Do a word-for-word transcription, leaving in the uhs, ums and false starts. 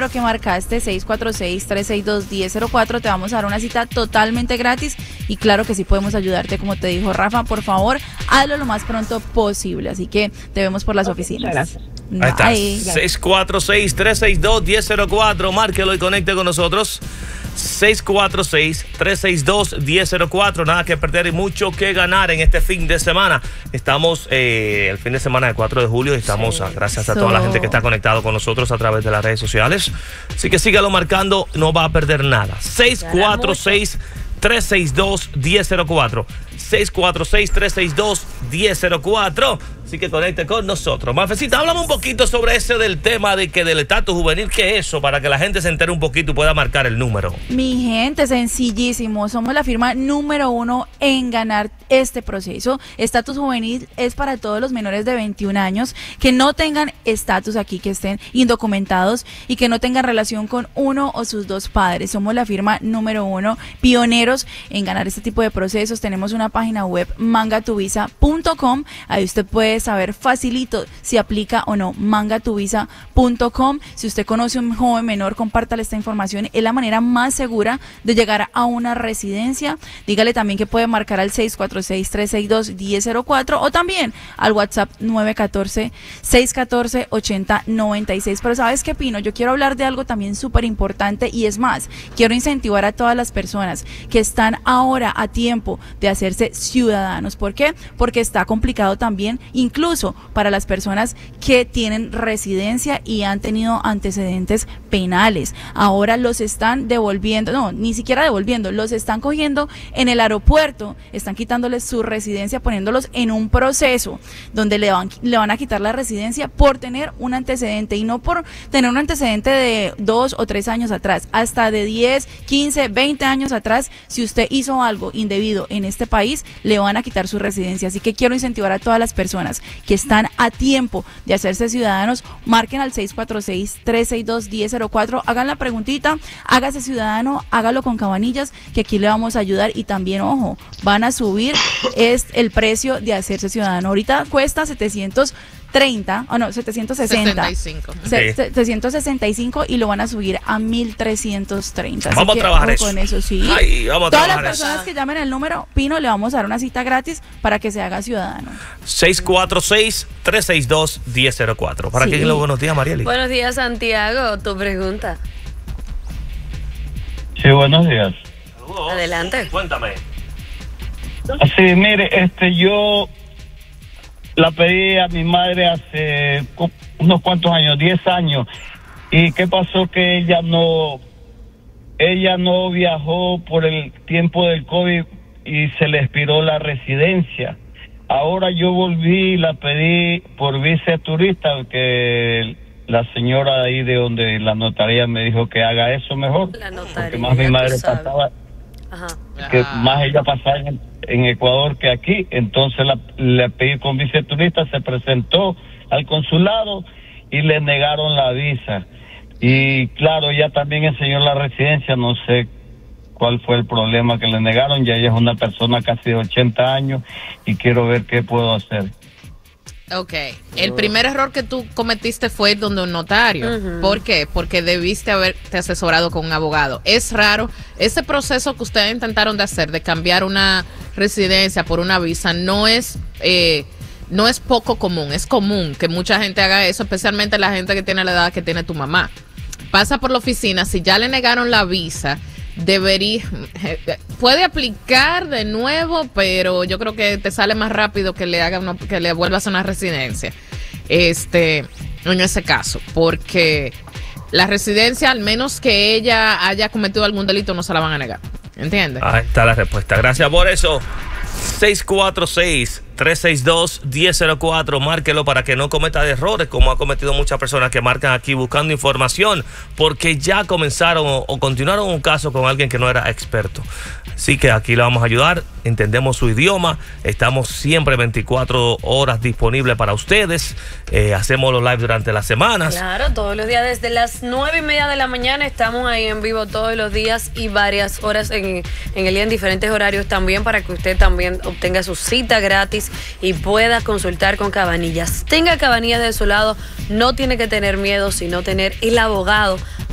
número que marcaste, seis cuatro seis, tres seis dos, uno cero cero cuatro. Te vamos a dar una cita totalmente gratis y claro que sí podemos ayudarte, como te dijo Rafa. Por favor, hazlo lo más pronto posible. Así que te vemos por las okay, oficinas. Gracias. No, ahí está, ahí. seis cuatro seis, tres seis dos, uno cero cero cuatro. Márquelo y conecte con nosotros. seis cuatro seis, tres seis dos, uno cero cero cuatro. Nada que perder y mucho que ganar en este fin de semana. Estamos eh, el fin de semana del cuatro de julio y estamos, sí, a, gracias a toda la gente que está conectado con nosotros a través de las redes sociales. Así que sígalo marcando, no va a perder nada. seis cuatro seis, tres seis dos, uno cero cero cuatro. seis cuatro seis, tres seis dos, uno cero cero cuatro. Así que conecte con nosotros. Mafecita, háblame un poquito sobre ese del tema de que del estatus juvenil, ¿qué es eso? Para que la gente se entere un poquito y pueda marcar el número. Mi gente, sencillísimo. Somos la firma número uno en ganar este proceso. Estatus juvenil es para todos los menores de veintiún años que no tengan estatus aquí, que estén indocumentados y que no tengan relación con uno o sus dos padres. Somos la firma número uno, pioneros en ganar este tipo de procesos. Tenemos una página web, manga tu visa punto com. Ahí usted puede saber facilito si aplica o no, manga tu visa punto com. Si usted conoce a un joven menor, compártale esta información. Es la manera más segura de llegar a una residencia. Dígale también que puede marcar al seis cuatro seis, tres seis dos, uno cero cero cuatro o también al WhatsApp nueve uno cuatro, seis uno cuatro, ocho cero nueve seis. Pero ¿sabes qué, Pino? Yo quiero hablar de algo también súper importante y es más, quiero incentivar a todas las personas que están ahora a tiempo de hacerse ciudadanos. ¿Por qué? Porque está complicado también, incluso para las personas que tienen residencia y han tenido antecedentes penales. Ahora los están devolviendo, no, ni siquiera devolviendo, los están cogiendo en el aeropuerto, están quitándoles su residencia, poniéndolos en un proceso donde le van, le van a quitar la residencia por tener un antecedente, y no por tener un antecedente de dos o tres años atrás, hasta de diez, quince, veinte años atrás. Si usted hizo algo indebido en este país, le van a quitar su residencia. Así que quiero incentivar a todas las personas que están a tiempo de hacerse ciudadanos, marquen al seis cuatro seis, tres seis dos, uno cero cero cuatro, hagan la preguntita, hágase ciudadano, hágalo con Cabanillas, que aquí le vamos a ayudar. Y también, ojo, van a subir es el precio de hacerse ciudadano. Ahorita cuesta setecientos treinta, o oh no, setecientos sesenta. sesenta y cinco. Se, sí. setecientos sesenta y cinco y lo van a subir a mil trescientos treinta. Vamos Así a trabajar que, eso. Con eso sí. Ay, vamos a Todas trabajar las personas eso. que llamen el número, Pino, le vamos a dar una cita gratis para que se haga ciudadano. seis cuatro seis, tres seis dos, uno cero cero cuatro. ¿Para sí. qué? Buenos días, Marieli. Buenos días, Santiago. Tu pregunta. Sí, buenos días. Saludos. Adelante. Cuéntame. Sí, mire, este, yo la pedí a mi madre hace unos cuantos años, diez años. ¿Y qué pasó? Que ella no, ella no viajó por el tiempo del COVID y se le expiró la residencia. Ahora yo volví y la pedí por visa turista, que la señora de ahí de donde la notaría me dijo que haga eso mejor. La notaría, porque más mi madre pasaba, Ajá. que Ah. más ella pasaba en, en Ecuador que aquí. Entonces la, le pedí con visa turista, se presentó al consulado y le negaron la visa. Y claro, ella también enseñó la residencia, no sé cuál fue el problema que le negaron. Ya ella es una persona casi de ochenta años y quiero ver qué puedo hacer. Ok, el primer error que tú cometiste fue donde un notario. Uh-huh. ¿Por qué? Porque debiste haberte asesorado con un abogado. Es raro, ese proceso que ustedes intentaron de hacer, de cambiar una residencia por una visa, no es... Eh, no es poco común, es común que mucha gente haga eso, especialmente la gente que tiene la edad que tiene tu mamá. Pasa por la oficina, si ya le negaron la visa, debería, puede aplicar de nuevo, pero yo creo que te sale más rápido que le haga una, que le vuelvas a una residencia. Este, en ese caso, porque la residencia, al menos que ella haya cometido algún delito, no se la van a negar. ¿Entiendes? Ahí está la respuesta. Gracias por eso. seis cuatro seis, tres seis dos, uno cero cero cuatro. Márquelo para que no cometa errores como ha cometido muchas personas que marcan aquí buscando información porque ya comenzaron o, o continuaron un caso con alguien que no era experto. Así que aquí le vamos a ayudar, entendemos su idioma, estamos siempre veinticuatro horas disponibles para ustedes, eh, hacemos los live durante las semanas. Claro, todos los días desde las nueve y media de la mañana estamos ahí en vivo todos los días y varias horas en, en el día en diferentes horarios también para que usted también obtenga su cita gratis y pueda consultar con Cabanillas. Tenga Cabanillas de su lado, no tiene que tener miedo, sino tener el abogado